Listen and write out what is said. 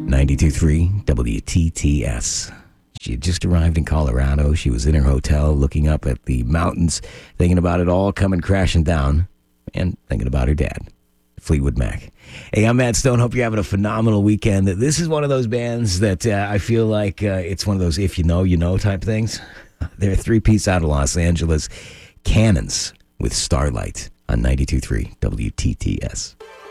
92.3 WTTS. She had just arrived in Colorado. She was in her hotel looking up at the mountains, thinking about it all coming crashing down, and thinking about her dad, Fleetwood Mac. Hey, I'm Matt Stone. Hope you're having a phenomenal weekend. This is one of those bands that I feel like it's one of those if you know type things. They're a three-piece out of Los Angeles, Cannons with Starlight on 92.3 WTTS.